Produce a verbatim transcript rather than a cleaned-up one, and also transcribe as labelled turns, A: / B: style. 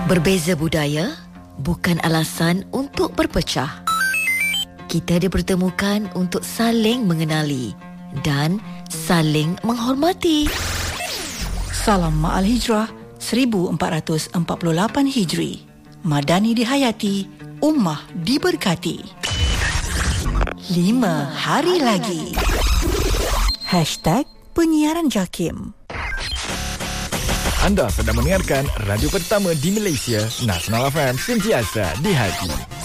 A: Berbeza budaya bukan alasan untuk berpecah. Kita dipertemukan untuk saling mengenali dan saling menghormati.
B: Salam Ma'al Hijrah seribu empat ratus empat puluh lapan Hijri. Madani dihayati, ummah diberkati. Lima hari lagi. Hashtag Penyiaran JAKIM.
C: Anda sedang mendengarkan radio pertama di Malaysia, Nasional F M, sentiasa di hati.